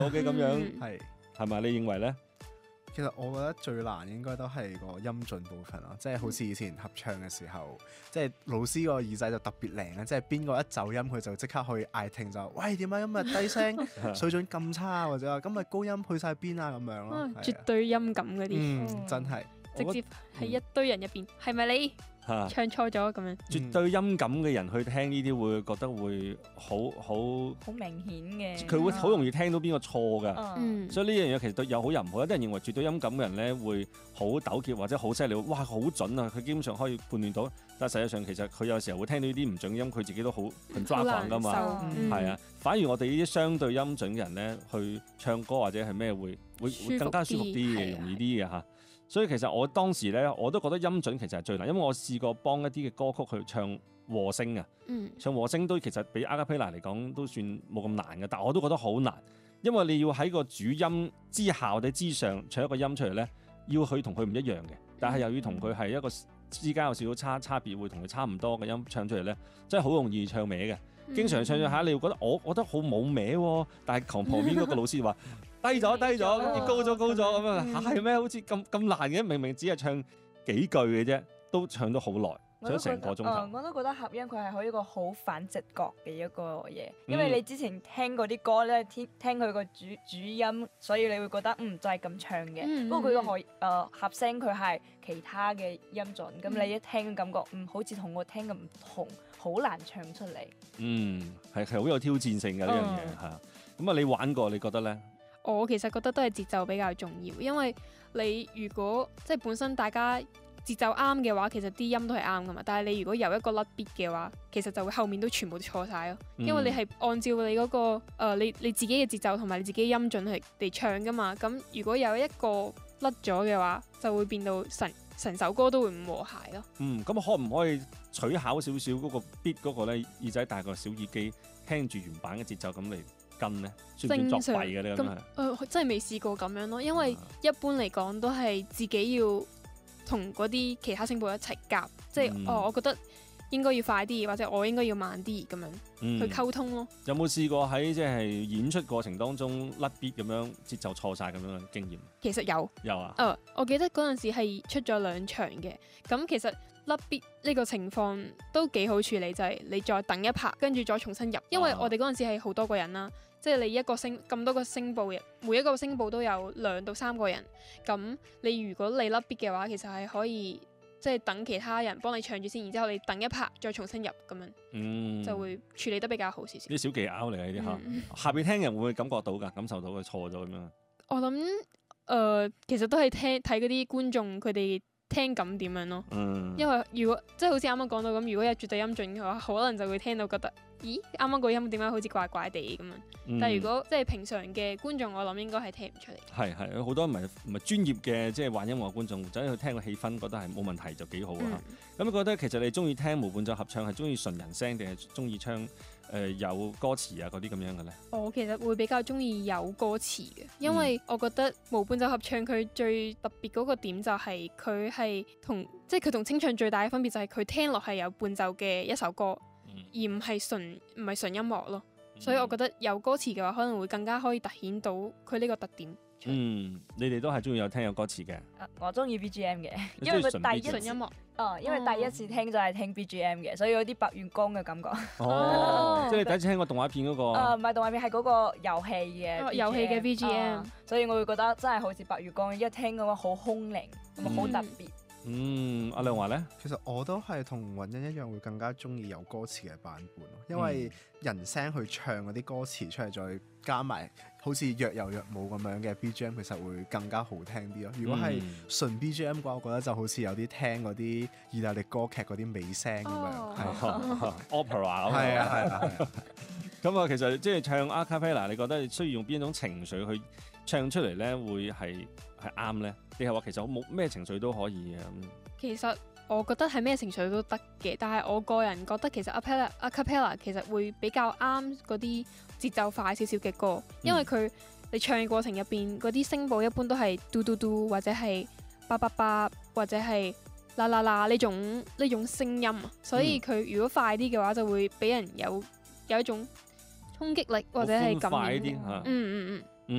OK 咁樣係咪？你認為咧？ 其實我覺得最難應該都係個音準部分咯，即係好似以前合唱嘅時候，即係老師個耳仔就特別靈啊，即係邊個一走音佢就即刻去嗌停就，喂點解今日低聲水準咁差，或者話今日高音去晒邊啊咁樣咯。 絕對音感嗰啲， 真係直接喺一堆人入邊，係咪你唱錯咗咁樣？ 絕對音感嘅人去聽呢啲會覺得會好明顯嘅， 佢會好容易聽到邊個錯㗎。所以呢樣嘢其實對有好有唔好。有啲人認為絕對音感嘅人咧會好糾結或者好犀利，哇好準啊！佢基本上可以判斷到，但係實際上其實佢有時候會聽到呢啲唔準音，佢自己都好抓狂㗎嘛。係啊，反而我哋呢啲相對音準嘅人咧，去唱歌或者係咩會更加舒服啲嘅，容易啲嘅嚇。所以其實我當時咧，我都覺得音準其實係最難，因為我試過幫一啲嘅歌曲去唱和聲啊，唱和聲都其實比 acapella 嚟講都算冇咁難嘅，但我都覺得好難，因為你要喺個主音之下或者之上唱一個音出嚟咧，要佢同佢唔一樣嘅，但係又要同佢係一個之間有少少差別，會同佢差唔多嘅音唱出嚟咧，真係好容易唱歪嘅。經常唱下，你會覺得我覺得好冇歪喎，但係旁邊嗰個老師話低咗，高咗咁樣，係咩？好似咁難嘅，明明只係唱幾句嘅啫，都唱咗好耐，唱咗成個鐘頭。 我都覺得合音佢係一個好反直覺嘅一個嘢，因為你之前聽嗰啲歌咧，聽佢個主音，所以你會覺得就係咁唱嘅。不過佢個合聲佢係其他嘅音準，咁你一聽感覺好似同我聽嘅唔同，好難唱出嚟。 係好有挑戰性嘅呢樣嘢嚇。咁啊，你玩過你覺得咧？ 我其實覺得都係節奏比較重要，因為你如果即係本身大家節奏啱嘅話，其實啲音都係啱噶嘛。但係你如果有一個甩 beat 嘅話，其實就會後面都全部都錯晒咯。因為你係按照你嗰個你自己嘅節奏同埋你自己嘅音準嚟唱噶嘛。咁如果有一個甩咗嘅話，就會變到成首歌都會唔和諧咯。 咁可唔可以取巧少少嗰個 beat 嗰個咧，耳仔戴個小耳機，聽住原版嘅節奏咁嚟跟咧，算唔算作弊嘅咧？咁真係未試過咁樣咯，因為一般嚟講都係自己要同嗰啲其他聲部一齊夾，即係我覺得應該要快啲，或者我應該要慢啲咁樣去溝通咯。 有冇試過喺即係演出過程當中甩 beat 咁樣節奏錯晒咁樣嘅經驗？ 其實有啊。 我記得嗰陣時係出咗2場嘅，咁其實甩 beat 呢個情況都幾好處理，就係你再等一拍，跟住再重新入，因為我哋嗰陣時係好多個人啦。即係你一個咁多個聲部，每一個聲部都有2到3個人。咁你如果你甩 beat 嘅話，其實係可以即係等其他人幫你唱住先，然之後你等一拍再重新入咁樣，就會處理得比較好少少。 啲小技巧嚟嘅呢啲嚇，下邊聽人會唔會感覺到㗎？感受到佢錯咗咁樣？ 我諗其實都係睇嗰啲觀眾佢哋聽感點樣咯。因為如果即係好似啱啱講到咁，如果有絕對音準嘅話，可能就會聽到覺得，咦，啱啱個音點解好似怪怪地咁樣？但係如果即係平常嘅觀眾，我諗應該係聽唔出嚟。 係好多唔係專業嘅即係玩音樂觀眾，走去聽個氣氛，覺得係冇問題就幾好啊。咁你覺得其實你中意聽無伴奏合唱係中意純人聲定係中意唱有歌詞啊嗰啲咁樣嘅咧？我其實會比較中意有歌詞嘅，因為我覺得無伴奏合唱佢最特別嗰個點就係佢係佢同清唱最大嘅分別就係佢聽落係有伴奏嘅一首歌。而唔係純音樂咯，所以我覺得有歌詞嘅話，可能會更加可以凸顯到佢呢個特點。 你哋都係中意有聽有歌詞嘅。 我中意 BGM 嘅，因為佢第一純音樂。 因為第一次聽就係聽 BGM 嘅，所以有啲白月光嘅感覺。 即係你第一次聽過動畫片嗰個？ 唔係動畫片，係嗰個遊戲嘅 BGM。 所以我會覺得真係好似白月光，一聽嘅話好空靈，好特別。 阿亮華咧， 其實我都係同允欣一樣，會更加中意有歌詞嘅版本咯，因為人聲去唱嗰啲歌詞出嚟，再加埋好似若有若無咁樣嘅 BGM， 其實會更加好聽啲咯。如果係純 BGM 嘅話，我覺得就好似有啲聽嗰啲意大利歌劇嗰啲尾聲咁樣 ，opera 係啊。 咁啊，其實即係唱 acapella， 你覺得需要用邊一種情緒去唱出嚟咧，會係啱咧？定係話其實冇咩情緒都可以嘅咁？ 其實我覺得係咩情緒都得嘅，但係我個人覺得其實 acapella 其實會比較啱嗰啲節奏快少少嘅歌，因為你唱嘅過程入邊嗰啲聲部一般都係嘟嘟嘟或者係叭叭叭或者係啦啦啦呢種聲音啊，所以佢如果快啲嘅話，就會俾人有一種衝擊力或者係咁樣。